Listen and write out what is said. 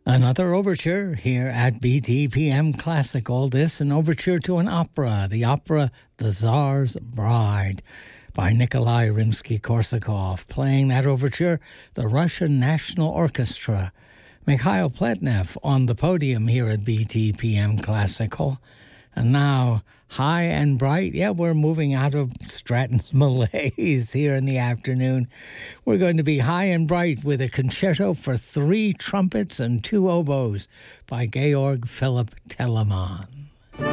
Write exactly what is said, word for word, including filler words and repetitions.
Another overture here at B T P M Classic. All this, an overture to an opera, the opera The Tsar's Bride by Nikolai Rimsky-Korsakov. Playing that overture, the Russian National Orchestra. Mikhail Pletnev on the podium here at B T P M Classical. And now, High and Bright. Yeah, we're moving out of Stratton's malaise here in the afternoon. We're going to be high and bright with a concerto for three trumpets and two oboes by Georg Philipp Telemann.